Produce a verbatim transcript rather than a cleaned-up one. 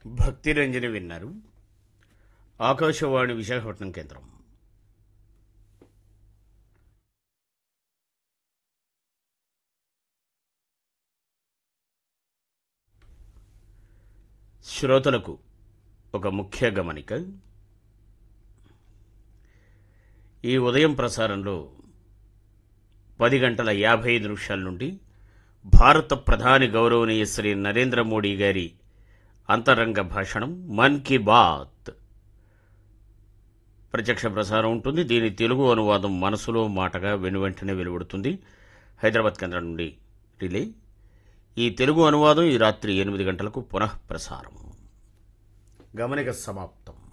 భక్తి రంజని విన్నారు. ఆకాశవాణి విశాఖపట్నం కేంద్రం. శ్రోతలకు ఒక ముఖ్య గమనిక. ఈ ఉదయం ప్రసారంలో పది గంటల యాభై ఐదు నిమిషాల నుండి భారత ప్రధాని గౌరవనీయ శ్రీ నరేంద్ర మోడీ గారి అంతరంగ భాషణం మన్ కీ బాత్ ప్రత్యక్ష ప్రసారం ఉంటుంది. దీని తెలుగు అనువాదం మనసులో మాటగా వెనువెంటనే వెలువడుతుంది. హైదరాబాద్ కేంద్రం నుండి రిలే. ఈ తెలుగు అనువాదం ఈ రాత్రి ఎనిమిది గంటలకు పునః ప్రసారం. గమనిక సమాప్తం.